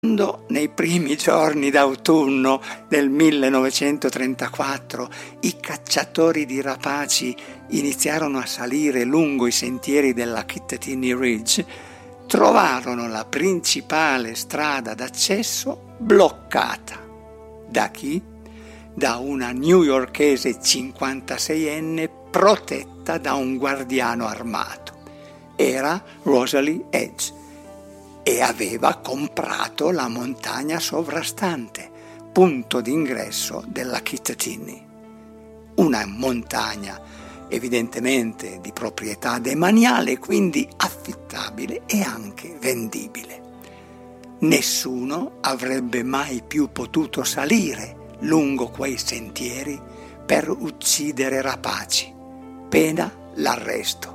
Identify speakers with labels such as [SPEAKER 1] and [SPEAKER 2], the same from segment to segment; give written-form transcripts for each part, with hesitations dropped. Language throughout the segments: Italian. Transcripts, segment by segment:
[SPEAKER 1] Quando nei primi giorni d'autunno del 1934 i cacciatori di rapaci iniziarono a salire lungo i sentieri della Kittatinny Ridge, trovarono la principale strada d'accesso bloccata. Da chi? Da una newyorkese 56enne protetta da un guardiano armato. Era Rosalie Edge e aveva comprato la montagna sovrastante, punto d'ingresso della Kittatinny. Una montagna evidentemente di proprietà demaniale, quindi affittabile e anche vendibile. Nessuno avrebbe mai più potuto salire lungo quei sentieri per uccidere rapaci, pena l'arresto.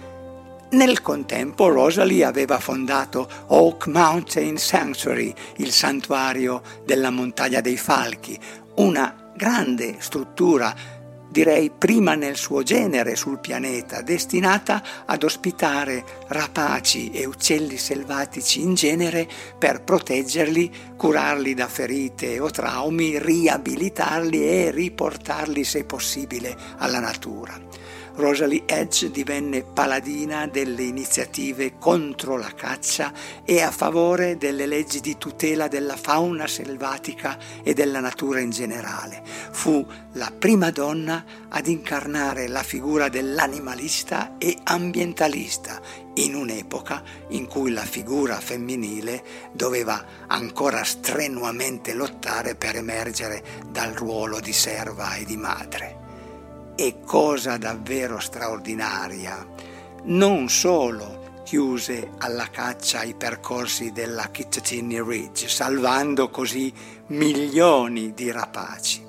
[SPEAKER 1] Nel contempo Rosalie aveva fondato Oak Mountain Sanctuary, il santuario della Montagna dei Falchi, una grande struttura, direi prima nel suo genere sul pianeta, destinata ad ospitare rapaci e uccelli selvatici in genere per proteggerli, curarli da ferite o traumi, riabilitarli e riportarli, se possibile, alla natura. Rosalie Edge divenne paladina delle iniziative contro la caccia e a favore delle leggi di tutela della fauna selvatica e della natura in generale. Fu la prima donna ad incarnare la figura dell'animalista e ambientalista in un'epoca in cui la figura femminile doveva ancora strenuamente lottare per emergere dal ruolo di serva e di madre. E cosa davvero straordinaria, non solo chiuse alla caccia i percorsi della Kittatinny Ridge, salvando così milioni di rapaci,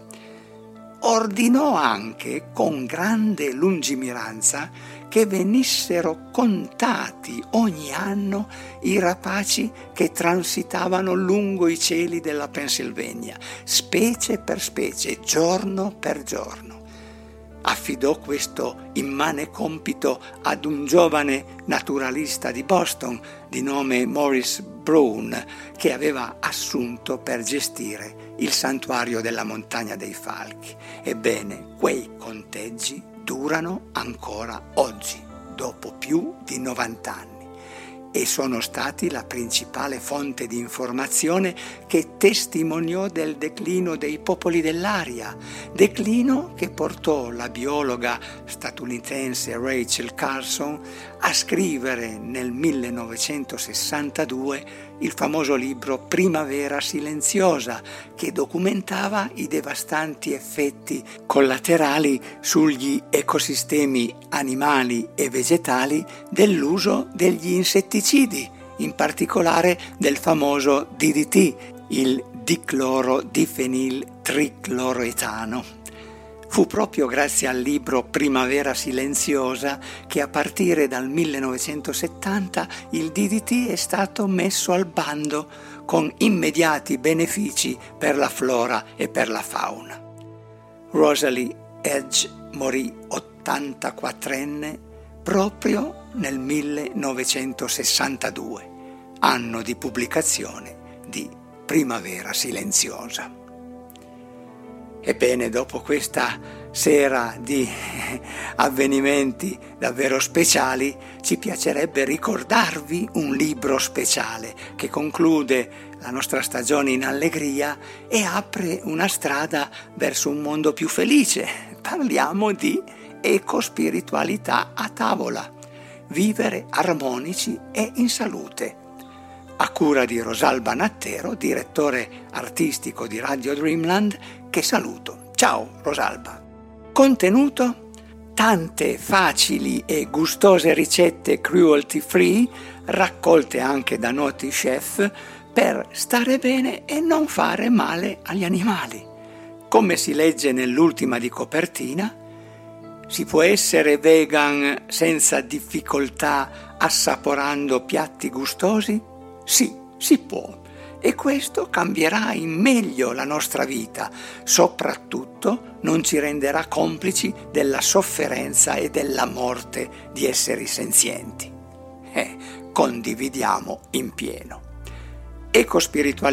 [SPEAKER 1] ordinò anche con grande lungimiranza che venissero contati ogni anno i rapaci che transitavano lungo i cieli della Pennsylvania, specie per specie, giorno per giorno. Affidò questo immane compito ad un giovane naturalista di Boston di nome Maurice Brown, che aveva assunto per gestire il santuario della Montagna dei Falchi. Ebbene, quei conteggi durano ancora oggi, dopo più di 90 anni. E sono stati la principale fonte di informazione che testimoniò del declino dei popoli dell'area, declino che portò la biologa statunitense Rachel Carson a scrivere nel 1962 il famoso libro Primavera silenziosa, che documentava i devastanti effetti collaterali sugli ecosistemi animali e vegetali dell'uso degli insetticidi, in particolare del famoso DDT, il diclorodifeniltricloroetano. Fu proprio grazie al libro Primavera silenziosa che a partire dal 1970 il DDT è stato messo al bando con immediati benefici per la flora e per la fauna. Rosalie Edge morì 84enne proprio nel 1962, anno di pubblicazione di Primavera silenziosa. Ebbene, dopo questa sera di avvenimenti davvero speciali, ci piacerebbe ricordarvi un libro speciale che conclude la nostra stagione in allegria e apre una strada verso un mondo più felice. Parliamo di ecospiritualità a tavola, vivere armonici e in salute, a cura di Rosalba Nattero, direttore artistico di Radio Dreamland, che saluto. Ciao Rosalba. Contenuto: tante facili e gustose ricette cruelty free, raccolte anche da noti chef, per stare bene e non fare male agli animali. Come si legge nell'ultima di copertina, si può essere vegan senza difficoltà assaporando piatti gustosi? Sì, si può. E questo cambierà in meglio la nostra vita, soprattutto non ci renderà complici della sofferenza e della morte di esseri senzienti. Condividiamo in pieno. ecospiritualità